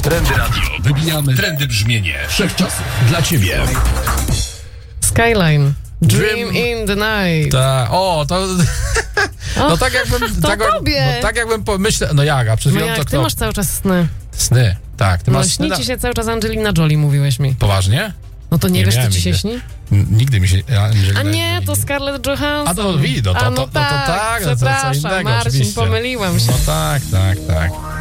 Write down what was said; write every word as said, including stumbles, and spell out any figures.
Trendy Radio. Wybijamy trendy brzmienie wszechczasów dla ciebie. Skyline. Dream, Dream in the night. Ta, o, to... No tak jakbym... to tak, tobie. no, tak jakbym pomyślał... No jak, a przed No chwilą jak, to ty kto? masz cały czas sny. Sny, tak. Ty No masz sny śni na... ci się cały czas Angelina Jolie, mówiłeś mi. Poważnie? No to nie, Nie wiesz, co miałem ci się nigdy. śni? N- Nigdy mi się... Angelina A nie, Jolie to Scarlett Johansson. A to widać, to, A to, no to, to, tak, tak, no to co przepraszam, innego Marcin, oczywiście. pomyliłam się. No tak, tak, tak.